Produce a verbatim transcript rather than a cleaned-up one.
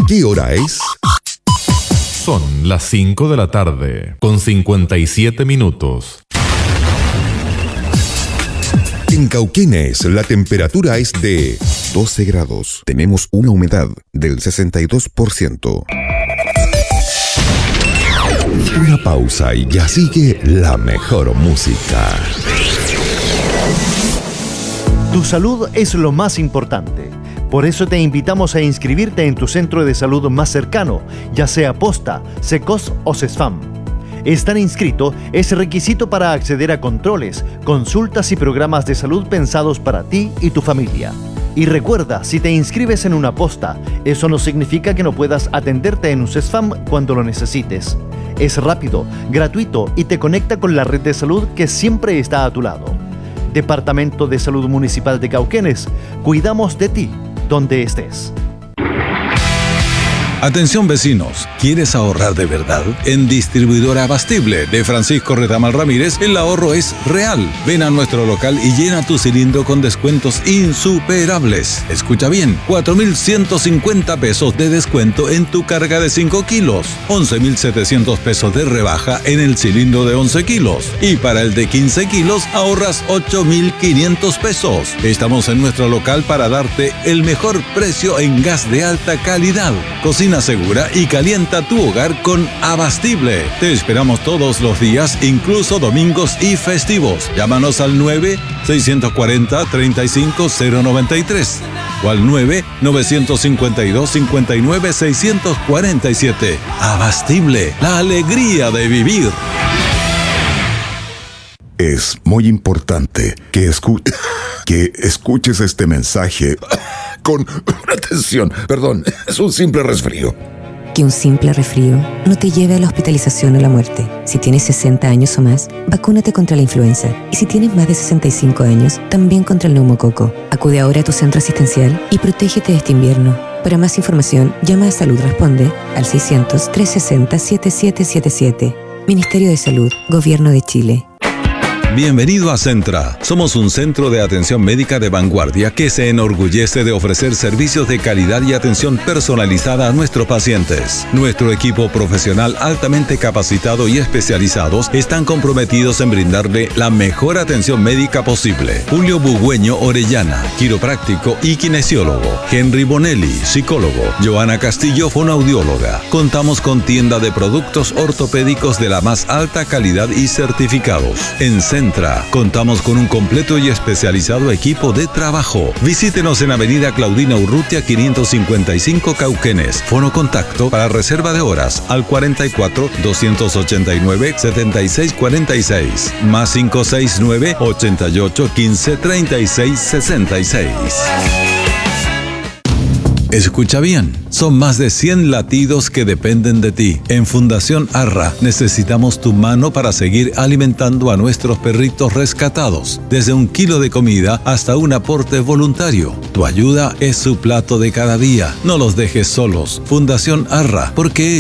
¿Qué hora es? Son las cinco de la tarde, con cincuenta y siete minutos. En Cauquenes, la temperatura es de doce grados. Tenemos una humedad del sesenta y dos por ciento. Una pausa y ya sigue la mejor música. Tu salud es lo más importante. Por eso te invitamos a inscribirte en tu centro de salud más cercano, ya sea Posta, SECOS o CESFAM. Estar inscrito es requisito para acceder a controles, consultas y programas de salud pensados para ti y tu familia. Y recuerda, si te inscribes en una posta, eso no significa que no puedas atenderte en un CESFAM cuando lo necesites. Es rápido, gratuito y te conecta con la red de salud que siempre está a tu lado. Departamento de Salud Municipal de Cauquenes, cuidamos de ti, donde estés. Atención vecinos, ¿quieres ahorrar de verdad? En Distribuidora Abastible de Francisco Retamal Ramírez, el ahorro es real. Ven a nuestro local y llena tu cilindro con descuentos insuperables. Escucha bien, cuatro mil ciento cincuenta pesos de descuento en tu carga de cinco kilos, once mil setecientos pesos de rebaja en el cilindro de once kilos y para el de quince kilos ahorras ocho mil quinientos pesos. Estamos en nuestro local para darte el mejor precio en gas de alta calidad. Cocina segura y calienta tu hogar con Abastible. Te esperamos todos los días, incluso domingos y festivos. Llámanos al nueve seis cuatro cero, tres cinco cero nueve tres o al nueve nueve cinco dos, cinco nueve seis cuatro siete. Abastible, la alegría de vivir. Es muy importante que, escu- que escuches este mensaje con atención. Perdón, es un simple resfrío. Que un simple resfrío no te lleve a la hospitalización o la muerte. Si tienes sesenta años o más, vacúnate contra la influenza. Y si tienes más de sesenta y cinco años, también contra el neumococo. Acude ahora a tu centro asistencial y protégete de este invierno. Para más información, llama a Salud Responde al seiscientos, trescientos sesenta, setenta y siete setenta y siete. Ministerio de Salud, Gobierno de Chile. Bienvenido a Centra. Somos un centro de atención médica de vanguardia que se enorgullece de ofrecer servicios de calidad y atención personalizada a nuestros pacientes. Nuestro equipo profesional altamente capacitado y especializados están comprometidos en brindarle la mejor atención médica posible. Julio Bugüeño Orellana, quiropráctico y kinesiólogo. Henry Bonelli, psicólogo. Joana Castillo, fonoaudióloga. Contamos con tienda de productos ortopédicos de la más alta calidad y certificados. En Centra contamos con un completo y especializado equipo de trabajo. Visítenos en Avenida Claudina Urrutia quinientos cincuenta y cinco Cauquenes. Fono contacto para reserva de horas al cuarenta y cuatro, doscientos ochenta y nueve, setenta y seis cuarenta y seis más cinco seis nueve, ochenta y ocho, quince, treinta y seis sesenta y seis. Escucha bien, son más de cien latidos que dependen de ti. En Fundación Arra necesitamos tu mano para seguir alimentando a nuestros perritos rescatados, desde un kilo de comida hasta un aporte voluntario. Tu ayuda es su plato de cada día. No los dejes solos. Fundación Arra, porque